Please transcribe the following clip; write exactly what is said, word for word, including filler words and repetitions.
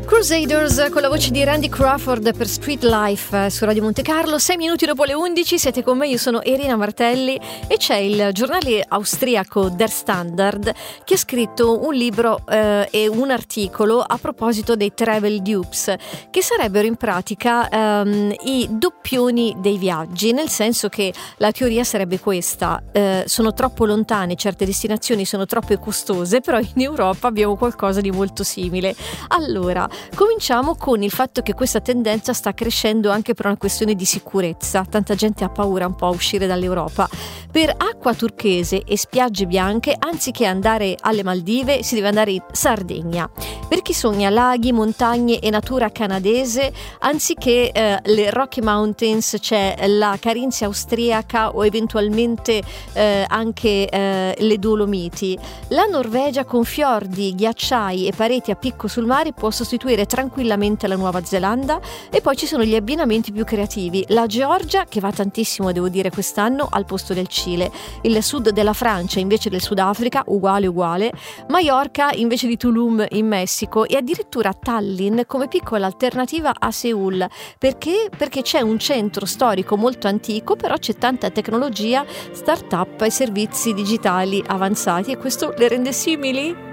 Crusaders con la voce di Randy Crawford per Street Life su Radio Monte Carlo. Sei minuti dopo le undici, siete con me, io sono Irina Martelli e c'è il giornale austriaco Der Standard che ha scritto un libro eh, e un articolo a proposito dei travel dupes, che sarebbero in pratica ehm, i doppioni dei viaggi, nel senso che la teoria sarebbe questa: eh, sono troppo lontane certe destinazioni, sono troppo costose, però in Europa abbiamo qualcosa di molto simile. Allora, cominciamo con il fatto che questa tendenza sta crescendo anche per una questione di sicurezza. Tanta gente ha paura un po' a uscire dall'Europa. Per acqua turchese e spiagge bianche, anziché andare alle Maldive, si deve andare in Sardegna. Per chi sogna laghi, montagne e natura canadese, anziché eh, le Rocky Mountains c'è la Carinzia austriaca o eventualmente eh, anche eh, le Dolomiti. La Norvegia con fiordi, ghiacciai e pareti a picco sul mare può sostituire tranquillamente la Nuova Zelanda, e poi ci sono gli abbinamenti più creativi: la Georgia, che va tantissimo devo dire quest'anno, al posto del Cile, il sud della Francia invece del Sudafrica, uguale uguale, Maiorca invece di Tulum in Messico, e addirittura Tallinn come piccola alternativa a Seul. Perché? Perché c'è un centro storico molto antico, però c'è tanta tecnologia, start-up e servizi digitali avanzati, e questo le rende simili?